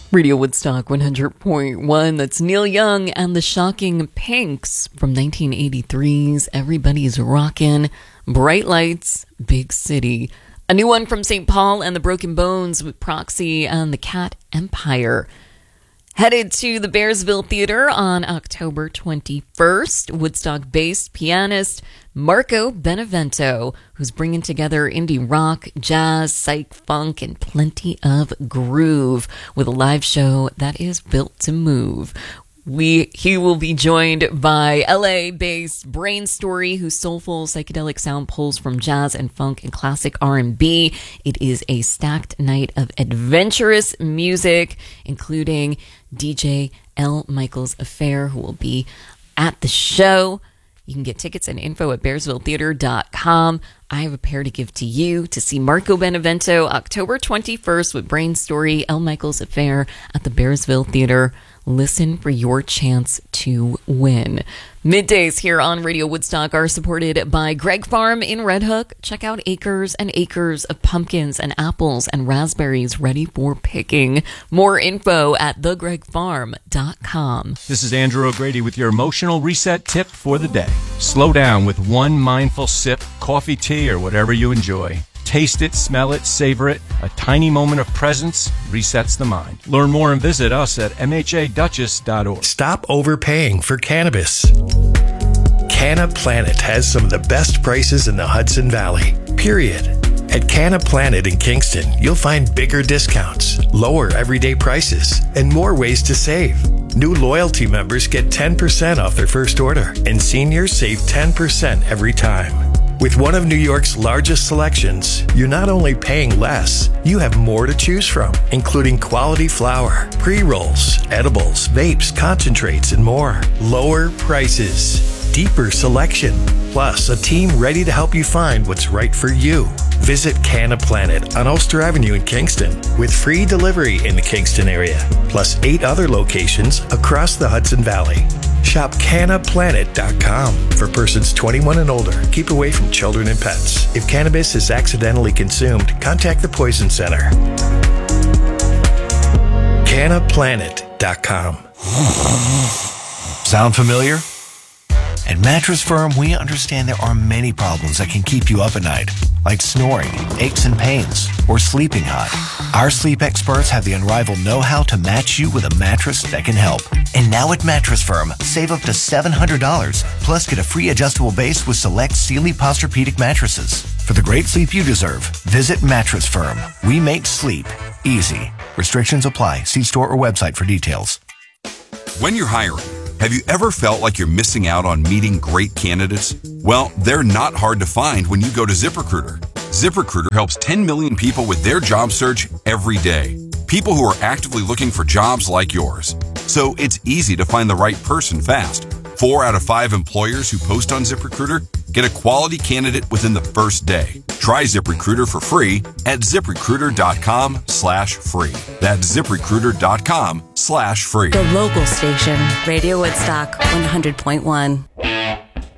Radio Woodstock 100.1. That's Neil Young and the Shocking Pinks from 1983's Everybody's Rockin', Bright Lights, Big City. A new one from St. Paul and the Broken Bones with Proxy and the Cat Empire. Headed to the Bearsville Theater on October 21st, Woodstock-based pianist Marco Benevento, who's bringing together indie rock, jazz, psych, funk, and plenty of groove with a live show that is built to move. He will be joined by LA-based Brain Story, whose soulful psychedelic sound pulls from jazz and funk and classic R&B. It is a stacked night of adventurous music, including DJ L. Michaels Affair, who will be at the show. You can get tickets and info at bearsvilletheater.com. I have a pair to give to you to see Marco Benevento October 21st with Brain Story, L. Michaels Affair at the Bearsville Theater. Listen for your chance to win. Middays here on Radio Woodstock are supported by Greg Farm in Red Hook. Check out acres and acres of pumpkins and apples and raspberries ready for picking. More info at thegregfarm.com. This is Andrew O'Grady with your emotional reset tip for the day. Slow down with one mindful sip, coffee, tea, or whatever you enjoy. Taste it, smell it, savor it. A tiny moment of presence resets the mind. Learn more and visit us at mhaduchess.org. Stop overpaying for cannabis. Canna Planet has some of the best prices in the Hudson Valley, period. At Canna Planet in Kingston, you'll find bigger discounts, lower everyday prices, and more ways to save. New loyalty members get 10% off their first order, and seniors save 10% every time. With one of New York's largest selections, you're not only paying less, you have more to choose from, including quality flower, pre-rolls, edibles, vapes, concentrates, and more. Lower prices, deeper selection, plus a team ready to help you find what's right for you. Visit Canna Planet on Ulster Avenue in Kingston with free delivery in the Kingston area, plus 8 other locations across the Hudson Valley. Shop cannaplanet.com for persons 21 and older. Keep away from children and pets. If cannabis is accidentally consumed, contact the Poison Center. cannaplanet.com. Sound familiar? At Mattress Firm, we understand there are many problems that can keep you up at night, like snoring, aches and pains, or sleeping hot. Our sleep experts have the unrivaled know-how to match you with a mattress that can help. And now at Mattress Firm, save up to $700, plus get a free adjustable base with select Sealy Posturepedic mattresses. For the great sleep you deserve, visit Mattress Firm. We make sleep easy. Restrictions apply. See store or website for details. When you're hiring, have you ever felt like you're missing out on meeting great candidates? Well, they're not hard to find when you go to ZipRecruiter. ZipRecruiter helps 10 million people with their job search every day. People who are actively looking for jobs like yours. So it's easy to find the right person fast. 4 out of 5 employers who post on ZipRecruiter get a quality candidate within the first day. Try ZipRecruiter for free at ZipRecruiter.com/free. That's ZipRecruiter.com/free. The local station, Radio Woodstock 100.1.